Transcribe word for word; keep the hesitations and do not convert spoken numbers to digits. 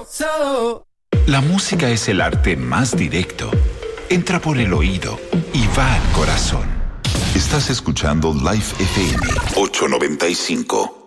so, so. La música es el arte más directo. Entra por el oído y va al corazón. Estás escuchando Life F M ochocientos noventa y cinco.